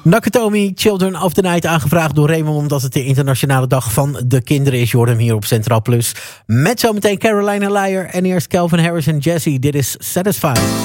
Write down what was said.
Nakatomi, Children of the Night, aangevraagd door Raymond, omdat het de internationale dag van de kinderen is. Je hoort hem hier op Centraal Plus. Met zometeen Carolina Liar en eerst Calvin Harris en Jesse. Dit is Satisfied.